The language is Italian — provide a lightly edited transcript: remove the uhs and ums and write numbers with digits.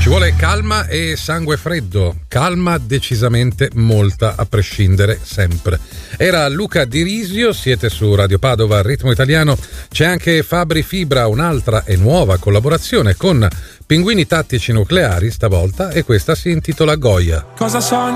Ci vuole calma e sangue freddo, calma decisamente molta, a prescindere sempre. Era Luca Di Risio, siete su Radio Padova, Ritmo Italiano. C'è anche Fabri Fibra, un'altra e nuova collaborazione con Pinguini Tattici Nucleari stavolta, e questa si intitola Goya. Cosa sogni